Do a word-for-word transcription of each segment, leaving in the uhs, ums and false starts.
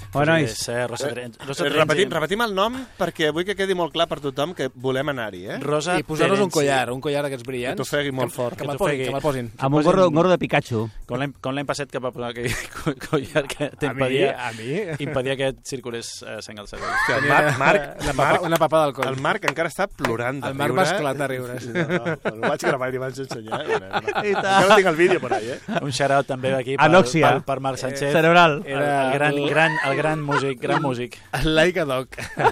Oh, nois. És, eh, Rosa Trench. Rosa Eh, repetim, repetim el nom perquè vull que quedi molt clar per tothom que volem anar-hi, eh? Rosa I posar-nos un Terenci. collar, un collar d'aquests Que brillants. t'ofegui molt fort. Que me'l Que posin, t'ofegui. que me'l posin. Amb un gorro, un gorro de Pikachu. Com l'any com l'any passat que va posar aquell collar que A mi, t'impedia a mi... impedia que et circulés eh, sang al cervell. Hòstia, el Marc, Marc, Una papa, una papada al coll. el Marc encara està plorant de El Marc riure. va esclatar a riure. Sí, no, no, el vaig gravar i li vaig ensenyar. Encara tinc el vídeo per ahí, eh? Un shout-out també aquí per, Anòxia. per, per Marc Sánchez. Cerebral. El, el, gran, gran, el gran músic, gran músic. Like a dog.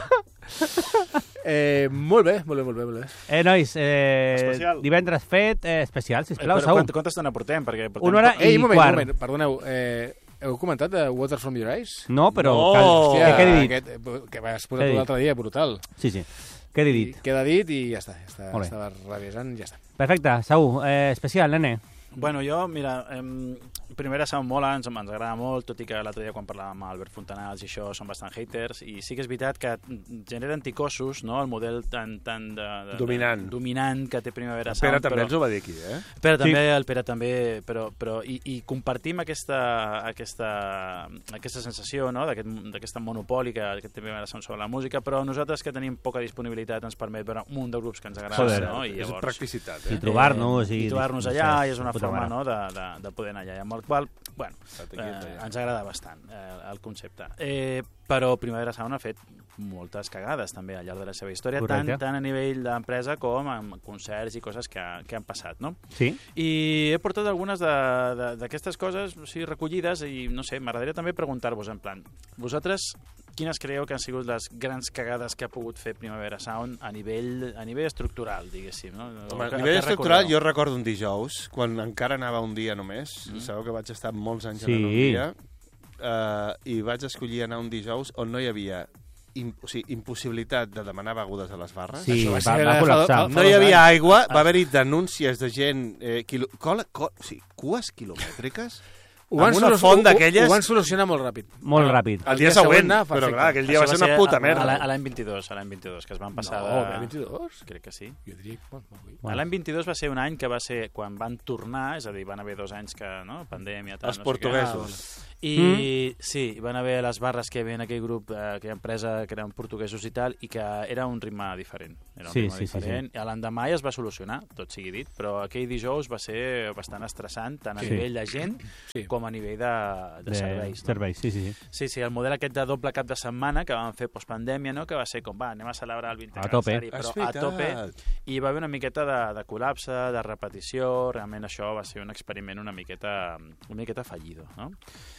eh, molt bé, molt bé, molt bé. Molt bé. Eh, nois, eh, Especial. divendres fet, eh, especial, Eh, sisplau, però Saúl. quant, quanta estona portem? Perquè portem... Una hora Ei, i un moment, quart. un moment, perdoneu. Eh, heu comentat de Water From Your Eyes? No, però... No. cal- Hòstia, què he dit? Aquest, eh, que vas Què posar he dit? l'altre dia, brutal. Sí, sí. Què he dit? I queda dit i ja està. Ja està Molt bé. estava revisant i ja està. Perfecte, Saúl, eh, especial, nene. Bueno, jo, mira, eh, primera Sound mola, ens, ens agrada molt, tot i que l'altre dia quan parlàvem amb Albert Fontanals i això són bastant haters, i sí que és veritat que genera anticossos, no?, el model tan, tan de, de, Dominant. de, dominant que té Primavera El Sound. Pere també però, ens ho va dir aquí, eh? Pere també, Sí. el Pere també, però, però i, i compartim aquesta, aquesta, aquesta sensació, no?, d'aquest- d'aquesta monopoli que, que té Primavera Sound sobre la música, però nosaltres que tenim poca disponibilitat ens permet veure un munt de grups que ens agraden, Joder, no?, i És llavors... practicitat, I eh? trobar-nos. I, i trobar-nos no sé, allà i és una puta forma, mare. no?, de, de, de poder anar allà, amb el qual, bueno, Estate eh, quieta, ja. ens agrada bastant eh, el concepte. Eh, però Primavera Sound ha fet moltes cagades també al llarg de la seva història, tant, Correcte. tant a nivell d'empresa com amb concerts i coses que, que han passat, no? Sí? I he portat algunes de- de- d'aquestes coses o sigui, recollides i, no sé, m'agradaria també preguntar-vos, en plan, vosaltres quines creieu que han sigut les grans cagades que ha pogut fer Primavera Sound a nivell, a nivell estructural, diguéssim, no? Home, a Que- nivell que estructural, recordeu? jo recordo un dijous, quan encara anava un dia només, Mm. sabeu que vaig estar molts anys Sí. anant un dia, eh, i vaig escollir anar un dijous on no hi havia im o sigui, impossibilitat de demanar begudes a les barres. Sí, Això va va, ser va fa- col·lapsar. fa- No hi havia aigua, va haver-hi denúncies de gent, eh, quilo, cola, co, o sigui, cues quilomètriques, Ho van, amb una solu- font ho- d'aquelles... Ho van solucionar molt ràpid. Molt ràpid. El dia dia següent, següent, anar, però perfecte. clar, aquell dia Això va ser una puta a- merda. a l'any- A l'any vint-i-dos, a l'any vint-i-dos, que es van passar No, de... vint-i-dos? Crec que sí. Jo diria... Bueno, ui. Bueno. L'any vint-i-dos va ser un any que va ser quan van tornar, és a dir, van haver dos anys que, no?, pandèmia... Tal, Els no sé portuguesos. què. I sí, van haver les barres que hi havia en aquell grup, eh, aquella empresa que eren portuguesos i tal, i que era un ritme diferent. Era un Sí, ritme sí, sí, diferent. I l'endemà ja es va solucionar, tot sigui dit, però aquell dijous va ser bastant estressant, tant a Sí. nivell de gent Sí. com a nivell de, de, De serveis. No? serveis, sí, sí, sí. Sí, sí, el model aquest de doble cap de setmana que van fer postpandèmia, no?, que va ser com, va, anem a celebrar el vintè A tope. aniversari, però És a veritat. tope, i hi va haver una miqueta de, de col·lapse, de repetició, realment això va ser un experiment una miqueta, una miqueta fallido, no?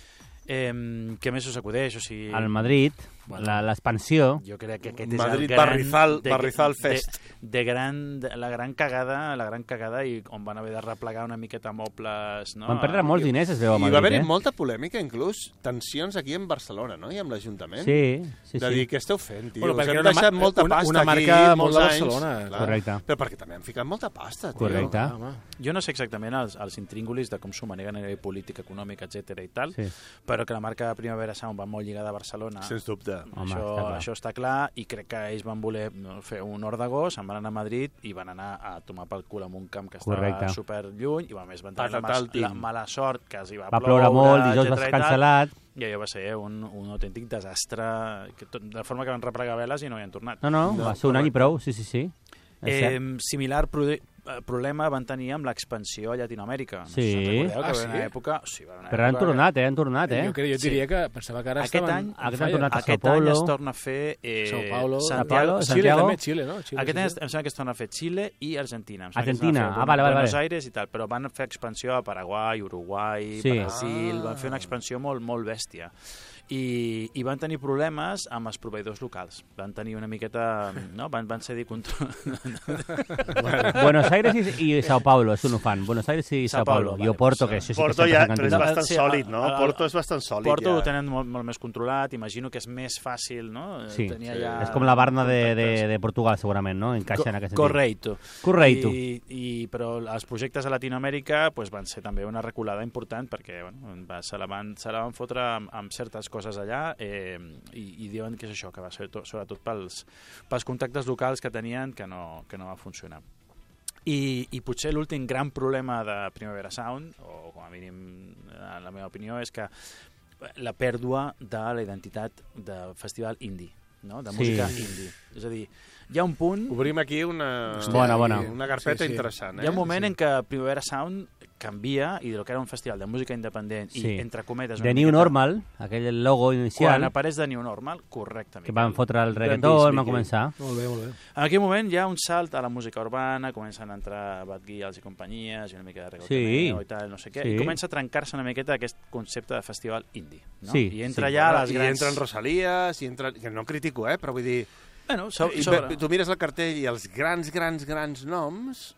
Eh, què més us acudeix? O sigui, Al Madrid, Bueno. la- l'expansió... jo crec que aquest és Madrid el gran... Barrizal- de- Barrizal de- Fest. De, de gran, de, la gran cagada, la gran cagada, i on van haver de replegar una miqueta mobles, no? Van perdre molts diners, es veu, a I Madrid, va haver-hi eh? molta polèmica, inclús, tensions aquí en Barcelona, no?, i amb l'Ajuntament. Sí, sí, de sí. dir, què esteu fent, tio? Bueno, Us perquè hem era una deixat ma- molta una- pasta una aquí, marca molt molts de anys. Barcelona. Clar. Correcte. Però perquè també han ficat molta pasta, tio. Correcte. Ah, home. Jo no sé exactament els, els intríngulis de com s'ho maneguen a nivell polític, econòmic, etcètera i tal, Sí. però que la marca Primavera Sound va molt lligada a Barcelona. Sens dubte. Home, això, està clar. això està clar, i crec que ells van voler no, fer un ordagó, se'n van anar a Madrid i van anar a tomar pel cul amb un camp que estava Correcte. super lluny, i a més van tenir la, Patatal mas, la team. mala sort que els hi va, Va ploure molt, dijous va etcètera ser i tal, cancel·lat. i allò va ser un, un autèntic desastre, que tot, de forma que van replegar veles i no hi han tornat. No, no, No, va ser un any i prou, sí, sí, sí. És Eh, cert. similar pro eh, problema van tenir amb l'expansió a Llatinoamèrica. No sé Sí. si us recordeu que Ah, va haver una sí? època... Sí, va haver una Però han època que- tornat, eh? Han tornat, eh? Jo, crec, jo Sí. diria que pensava que ara Aquest estaven... any- on aquest fire. any tornat a Aquest Sao any Paulo. es torna a fer eh, Sao Paulo, Santiago, Sao Paulo, Xile Santiago. també, Xile, no? Xile, Aquest sí, any sí. em sembla que es torna a fer Xile i Argentina. Em sembla que es Argentina, torna a fer ah, vale, vale, Buenos vale. Aires i tal, però van fer expansió a Paraguai, Uruguai, Sí. Brasil, Ah. van fer una expansió molt, molt bèstia. I, i van tenir problemes amb els proveïdors locals. Van tenir una miqueta... No? Van, van cedir control... Buenos Aires i, i Sao Paulo, això no ho fan. Buenos Aires i Sao Sao Paulo. Paulo, I vale, Porto, pues, que això sí que Porto està ja, passant però és No, bastant sí, sòlid, a- no? a- Porto és bastant sòlid, Porto ja. ho tenen molt, molt més controlat, imagino que és més fàcil, no? Sí, Tenia sí. ja és com la Barna de, de, contactes. de Portugal, segurament, no? Encaixa en aquest sentit. Correcto. Correcto. I, i, però els projectes a Latinoamèrica pues, van ser també una reculada important perquè bueno, va, se, la van, se la van fotre amb, amb certes coses allà eh, i, i diuen que és això, que va ser to, sobretot pels, pels contactes locals que tenien que no, que no va funcionar. I, i potser l'últim gran problema de Primavera Sound, o com a mínim en la meva opinió, és que la pèrdua de la identitat de festival indie, no? De música Sí. indie. És a dir, hi ha un punt... Obrim aquí una, Bona, bona. una carpeta Sí, sí. interessant. Eh? Hi ha un moment sí. en què Primavera Sound canvia i del que era un festival de música independent Sí. i, entre cometes... The una New miqueta- Normal, aquell logo inicial, Quan apareix The New Normal, correcte. que Miquel. van fotre el Ben reggaeton, vist, van Miqui. començar. Molt bé, molt bé. En aquell moment hi ha un salt a la música urbana, comencen a entrar Bad Gyals i companyies, i una mica de reggaetoneo Sí. i tal, no sé què, Sí. i comença a trencar-se una miqueta aquest concepte de festival indie. No? Sí, I entra sí. ja Bueno, les I grans... entren Rosalies, i entren... que no critico, eh? Però vull dir... Bueno, so, I sobre... be- tu mires el cartell i els grans, grans, grans noms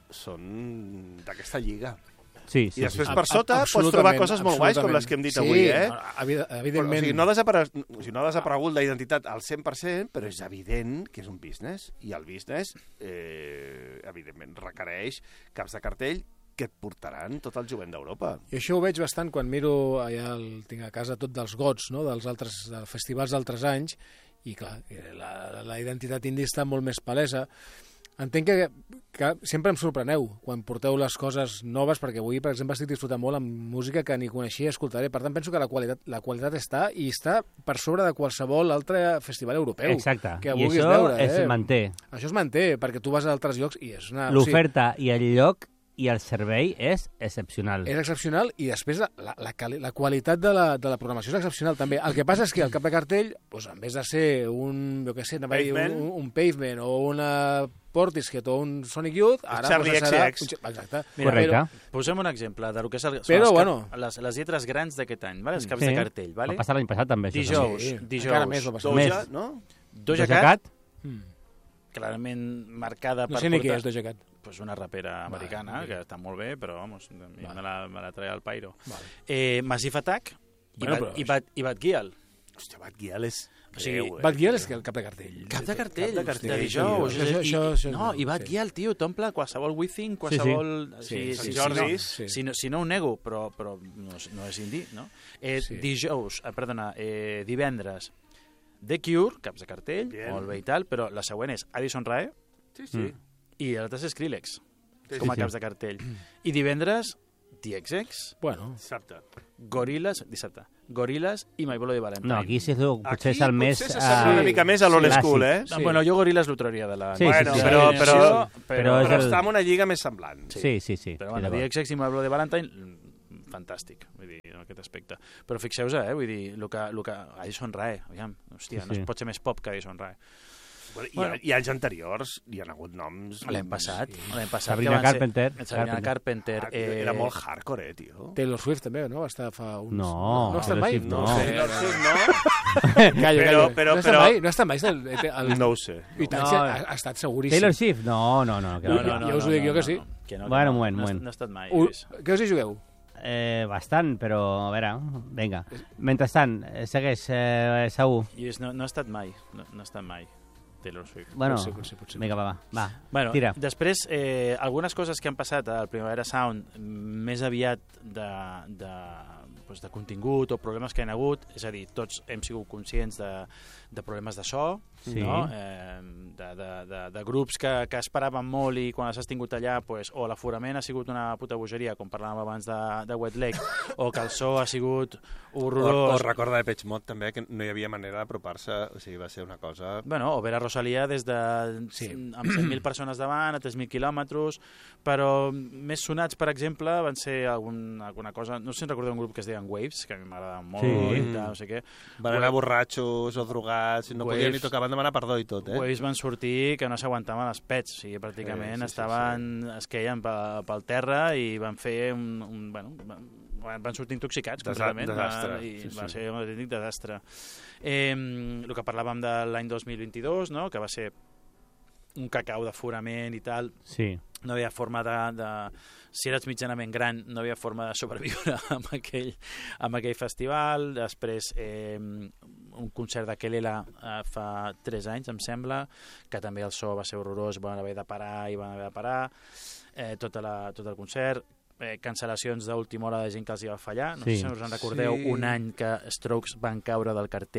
són d'aquesta lliga. Sí, I sí, sí. després sí. per sota pots Absolutament, trobar coses molt guais com absolutament. les que hem dit sí, avui, eh? evi- Però, Evidentment. o sigui, no ha, desapare... o sigui, no ha desaparegut la identitat al cent per cent, però és evident que és un business, i el business, eh, evidentment, requereix caps de cartell que et portaran tot el jovent d'Europa. I això ho veig bastant quan miro allà, el, tinc a casa tot dels gots, no? dels altres dels festivals d'altres anys, i clar, la, la identitat indie està molt més palesa. Entenc que, que sempre em sorpreneu quan porteu les coses noves, perquè avui, per exemple, estic disfrutant molt amb música que ni coneixia i escoltaré. Per tant, penso que la qualitat, la qualitat està, i està per sobre de qualsevol altre festival europeu. Exacte. Que I vulguis això veure, es eh? manté. Això es manté, perquè tu vas a altres llocs i és una... L'oferta i el lloc i el servei és excepcional. És excepcional, i després la, la, la, cali- la qualitat de la, de la programació és excepcional també. El que passa és que el cap de cartell, doncs, en vez de ser un, jo què sé, anava a dir, Pavement. un, un Pavement o una Portishead o un Sonic Youth, ara Charlie doncs, serà... X X. un- Exacte. Mira, Correcte. Posem un exemple de lo que és el, són Però, els cap- bueno. les, les lletres grans d'aquest any, vale? els caps Sí. de cartell. Vale? Va passar l'any passat també, això. Dijous, Sí, dijous, encara més va passar. Més. Doja, no? Doja Doja Cat, Cat? Mm. clarament marcada No per sé ni què portar- és Doja Cat. pues una rapera americana, vale. que està molt bé, però vamos, a mi Vale. me, la, me la trae al pairo. Vale. Eh, Massive Attack i, Bueno, Bad, però- i, Bad, i Bad Gyal. Hòstia, Bad Gyal és O sigui, greu, eh? Bad Gyal és que el cap de cartell. Cap de cartell, Cap de cartell, de dijous. tio. és- Això- i- això- això- no, i Bad sí. Gyal, tio, t'omple qualsevol Within, qualsevol... Sí, si, sí, si, Sant si, no, Jordis. sí. si, no, si no ho nego, però, però no, és- no és indie, no? Eh, Sí. Dijous, eh, perdona, eh, divendres, The Cure, caps de cartell, Bien. molt bé i tal, però la següent és Addison Rae Sí, sí. Mm. i l'altre és Skrillex, Sí, com a sí. caps de cartell. I divendres, The X X, Bueno, Dissabte. Gorillaz, dissabte, Gorillaz i My Bloody Valentine. No, aquí sí, potser Aquí és el més... potser s'assembla eh, una mica més a l'old clàssic. school, eh? Ah, bueno, jo Gorillaz l'ho trauria de la... Sí, Bueno, sí, sí. però- Sí, però- però és Però el- està en una lliga més semblant. Sí, sí, sí. Però sí, bueno, d'acord. The X X i My Bloody Valentine, mm, fantàstic, vull dir, en aquest aspecte. Però fixeu-vos, eh, vull dir, lo que, lo que... Addison Rae, aviam, hòstia, Sí, no sí. es pot ser més pop que Addison Rae. Bueno, i, Bueno. I anys anteriors hi ha hagut noms... L'any passat, l'any passat. Sabrina que van ser- Carpenter. Sabrina Carpenter. Ah, eh, Era molt hardcore, eh, tio. Taylor Swift també, no? Va estar fa uns... No, no ha estat Taylor mai? Swift No, no. sé, no, sé, no, Callo, Però- callo. però- no ha estat però- mai? No ha estat mai? El, el, el... no ho sé. I tant, No. sí, ha, ha estat seguríssim. Taylor Swift? No, no, no. Que No, va. no, no, Jo us ho no, dic no, jo que no, sí. no, que no, Bueno, que un moment, no, un no, moment. no ha estat mai, U... Lluís. Què us hi jugueu? Eh, bastant, però a veure, vinga. Mentrestant, eh, segueix, eh, Saúl. Lluís, no, no ha estat mai, no, no ha estat mai Taylor Swift. Bueno, Potser, potser, potser. vinga, va, va. va. Bueno, Tira. després, eh, algunes coses que han passat al Primavera Sound més aviat de, de, doncs de contingut o problemes que hi ha hagut, és a dir, tots hem sigut conscients de, de problemes de so, Sí. no? eh, de, de, de, de grups que, que esperaven molt i quan has tingut allà, pues, o l'aforament ha sigut una puta bogeria, com parlàvem abans de, de Wet Leg, o que el so ha sigut O, o horrorós. recorda de Page Mod també, que no hi havia manera d'apropar-se, o sigui, va ser una cosa... Bueno, o veure Rosalia des de Sí. amb cent mil persones davant a tres mil quilòmetres, però més sonats, per exemple, van ser algun, alguna cosa... No sé si recordeu un grup que es deien Waves, que a mi m'agrada molt, Sí. i tal, no sé què. Van anar borratxos o drogats, no podien ni Waves. tocar, van demanar perdó i tot, eh? Waves van sortir que no s'aguantaven els pets, o sigui, pràcticament Sí, sí, sí, estaven, es queien pel, pel terra i van fer un... un bueno, van, van sortir intoxicats Desa- completament. desastre, Va, I sí, va sí. ser un autèntic desastre. Eh, el que parlàvem de l'any dos mil vint-i-dos, no? Que va ser un cacau d'aforament i tal, Sí. no hi havia forma de, de... Si eres mitjanament gran, no hi havia forma de sobreviure amb aquell, amb aquell festival. Després, eh, un concert de Kelela eh, fa tres anys, em sembla, que també el so va ser horrorós, van haver de parar i van haver de parar eh, tota la, tot el concert. Eh, cancel·lacions d'última hora de gent que els hi va fallar. No Sí. sé si us en recordeu, Sí. un any que Strokes van caure del cartell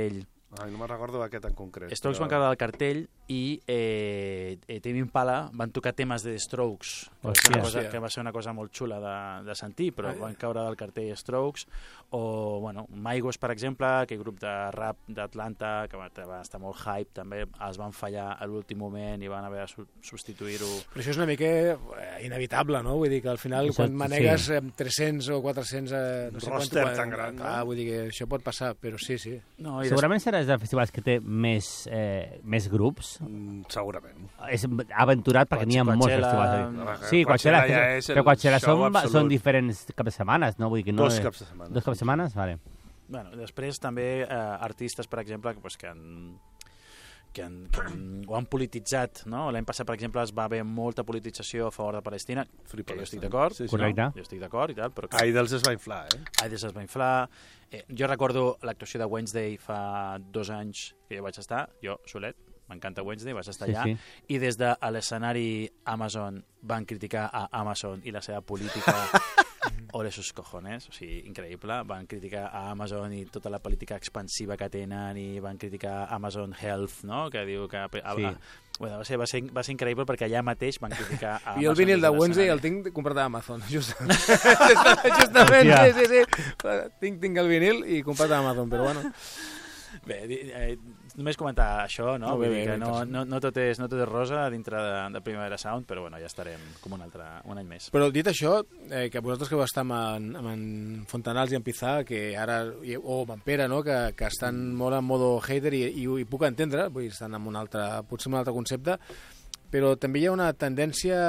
Ai, no me'n recordo aquest en concret. Strokes però... van caure del cartell i eh, eh, Tame Impala van tocar temes de Strokes, que va, ser una cosa, que va ser una cosa molt xula de, de sentir, però Ai. van caure del cartell Strokes, o, bueno, Migos, per exemple, aquell grup de rap d'Atlanta, que va, va estar molt hype, també els van fallar a l'últim moment i van haver de su substituir-ho. Però això és una mica eh, inevitable, no? Vull dir que al final, això, quan manegues sí. tres-cents o quatre-cents... Eh, no sé roster quant, tan gran, ah, vull dir que això pot passar, però sí, sí. No, segurament serà de festivals que té més, eh, més grups. Mm, segurament. És aventurat perquè n'hi ha molts festivals. No, sí, Coachella, ja és però Coachella són, són diferents caps de setmanes, no? Vull dir que no dos és... caps de setmana. Dos caps de setmanes? Vale. Bueno, després també eh, artistes, per exemple, que, pues, que han... Que han, que han, ho han polititzat, no? L'any passat, per exemple, es va haver molta politització a favor de Palestina, Free que jo estic Palestine. d'acord. Sí, sí. Correcte. No? Jo estic d'acord i tal, però... Que... Idols es va inflar, eh? Idols es va inflar. Eh, jo recordo l'actuació de Wednesday fa dos anys que jo vaig estar, jo solet, m'encanta Wednesday, vaig estar sí, allà, sí. i des de l'escenari Amazon van criticar a Amazon i la seva política ole sus cojones, o sigui, increïble. Van criticar a Amazon i tota la política expansiva que tenen, i van criticar Amazon Health, no?, que diu que... A, sí. a, bueno, va, ser, va, ser, va ser increïble perquè allà mateix van criticar a Amazon. I el vinil de Wednesday el tinc comprat a Amazon, justament. Justament, sí, sí, sí. Tinc, tinc el vinil i comprat a Amazon, però bueno... Bé, eh, només comentar això, no? Molt bé, Vull dir bé, que bé, no, no, no, tot és, no tot és rosa dintre de, de Primavera Sound, però bueno, ja estarem com un altre, un any més. Però dit això, eh, que vosaltres que vau estar amb en, amb en Fontanals i en Pizà, que ara, o amb en Pere, no?, que, que estan molt en modo hater i, i, i puc entendre, vull dir, estan en un altre, potser en un altre concepte, però també hi ha una tendència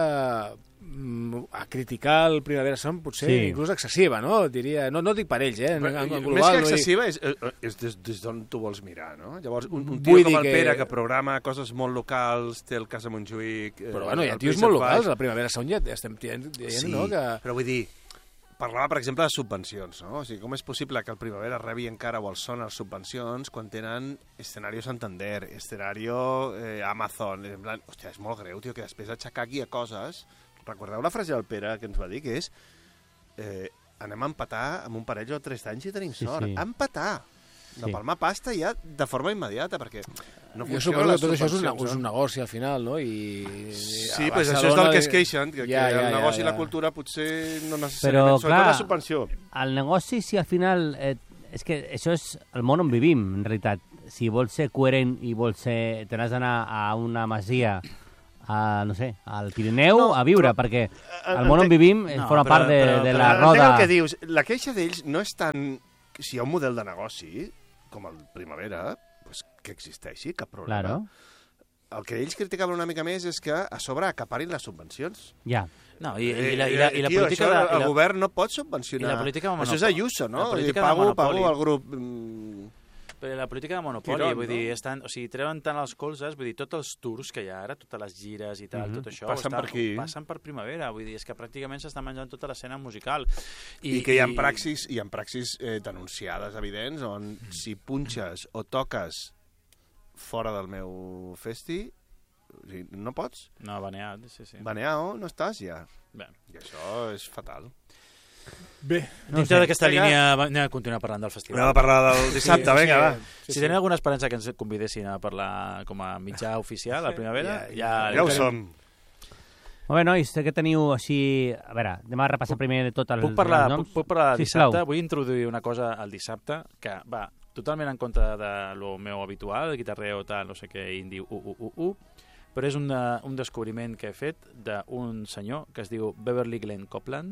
a criticar el Primavera Sound, potser sí. inclús excessiva, no? Diria, no, no dic per ells, eh? En, en global, més que excessiva no és, és des, des d'on tu vols mirar, no? Llavors, un, un tio Vull com el que... Pere, que programa coses molt locals, té el cas de Montjuïc... Però bueno, hi ha tios molt locals, a la Primavera Sound ja estem dient, sí, no? Que... però vull dir, parlava, per exemple, de subvencions, no? O sigui, com és possible que el Primavera rebi encara o el son a les subvencions quan tenen Escenario Santander, Escenario eh, Amazon... En plan, hòstia, és molt greu, tio, que després aixecar aquí a coses... Recordeu la frase del Pere que ens va dir, que és eh, anem a empatar amb un parell o tres d'anys i tenim sí, sort. Sí. Empatar! De sí. palmar pasta ja de forma immediata, perquè no jo suposo que tot això és un, és un negoci al final, no? I, sí, però això és del que es queixen, que, ja, que ja, el negoci ja, ja. i la cultura potser no necessàriament, però, sobretot clar, la subvenció. El negoci, si al final... Eh, és que això és el món on vivim, en realitat. Si vols ser coherent i vols ser... Te n'has d'anar a una masia... A, no sé, al Pirineu no, a viure, però, perquè el món on vivim no, forma però, part de, però, de la però, roda... El que dius, la queixa d'ells no és tant... Si hi ha un model de negoci, com el Primavera, pues que existeixi, cap problema. Claro. El que ells criticaven una mica més és que a sobre acaparin les subvencions. Ja. No, i, i, la, i, la, i la Tio, política... Això, de, el i la, govern no pot subvencionar. I la política de això és Ayuso, no? La pago, pago al grup... Mm, Però la política de monopoli, Tirón, vull no? dir, estan, o sigui, treuen tant els colzes, vull dir, tots els tours que hi ha ara, totes les gires i tal, mm -hmm. tot això... Passen està, per aquí. Passen per Primavera, vull dir, és que pràcticament s'està menjant tota l'escena musical. I, I que hi ha praxis, hi ha praxis eh, denunciades, evidents, on mm. si punxes o toques fora del meu festi, o sigui, no pots. No, baneat, sí, sí. Baneado, no estàs ja. Bé. I això és fatal. Bé, no dintre d'aquesta línia anem a continuar parlant del festival. Anem a parlar del dissabte, sí, vinga, sí, va. Sí, si sí. tenen alguna esperança que ens convidessin a parlar com a mitjà oficial a Primavera, ja, ja, ja, ja ho som. Molt bé, nois, sé que teniu així... A veure, anem a repassar primer de tot el, puc parlar, els noms. Puc, puc parlar del Sisplau. dissabte? Vull introduir una cosa al dissabte que va totalment en contra de lo meu habitual, guitarreo, tal, no sé què, indi, u, u, u, u, però és un, un descobriment que he fet d'un senyor que es diu Beverly Glenn Copeland.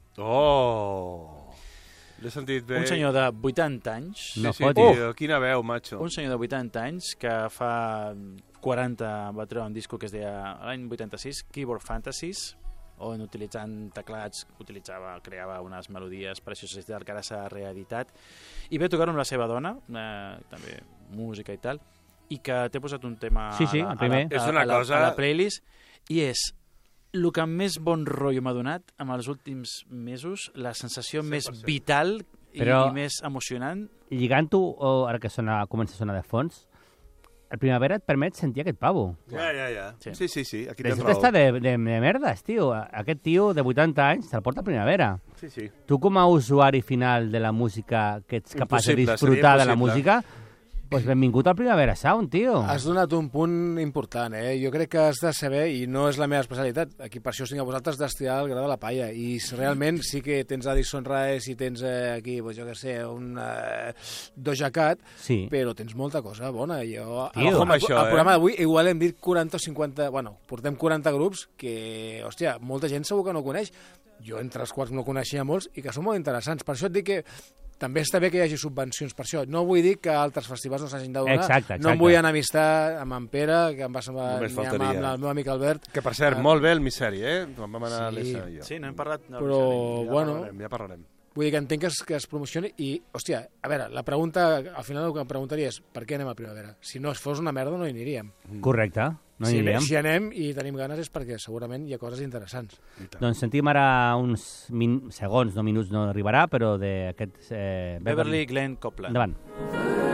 Oh! L'he sentit bé. Un senyor de vuitanta anys. No sí, sí, tio, quina veu, macho. Un senyor de vuitanta anys que fa quaranta va treure un disco que es deia l'any vuitanta-sis, Keyboard Fantasies, on utilitzant teclats utilitzava, creava unes melodies precioses que ara s'ha reeditat, i ve a tocar amb la seva dona, eh, també música i tal, i que t'he posat un tema sí, sí, a, la, a, la, a, la, a, la, a la playlist, i és el que més bon rotllo m'ha donat en els últims mesos, la sensació cent per cent més vital i, Però, i més emocionant. Lligant-ho, ara que sona, comença a sonar de fons, el Primavera et permet sentir aquest pavo. Ja, ja, ja. Sí, sí, sí. sí. Aquí tens raó. Està de, de, de merdes, tio. Aquest tio de vuitanta anys te'l porta a Primavera. Sí, sí. Tu com a usuari final de la música que ets capaç impossible, de disfrutar de la música, pues benvingut al Primavera Sound, tio. Has donat un punt important, eh? Jo crec que has de saber, i no és la meva especialitat, aquí per això us tinc a vosaltres d'estirar el gra de la palla, i realment sí que tens Addison Rae, si tens eh, aquí, pues, jo què sé, un eh, Doja Cat, Sí. però tens molta cosa bona. Jo, Tio. al, Com al, això, al eh? programa d'avui igual hem dit quaranta o cinquanta... Bueno, portem quaranta grups que, hòstia, molta gent segur que no coneix. Jo, entre els quals no coneixia molts, i que són molt interessants. Per això et dic que també està bé que hi hagi subvencions per això. No vull dir que altres festivals no s'hagin de donar. Exacte, exacte. No em vull enemistar amb en Pere, que em va semblar, Només ni amb, faltaria. amb el meu amic Albert. Que, per cert, Ah. molt bé el misseri, eh? Quan vam anar Sí. a l'Essa i jo. Sí, no hem parlat... No, Però, Ja bueno, parlarem, ja parlarem. vull dir que entenc que es, que es promocioni i, hòstia, a veure, la pregunta, al final el que em preguntaria és per què anem a Primavera? Si no es fos una merda no hi aniríem. Correcte, no hi si, anirem. si anem i tenim ganes és perquè segurament hi ha coses interessants. Doncs sentim ara uns min segons, no minuts no arribarà, però d'aquest... Eh, Beverly Glenn Copeland. Endavant.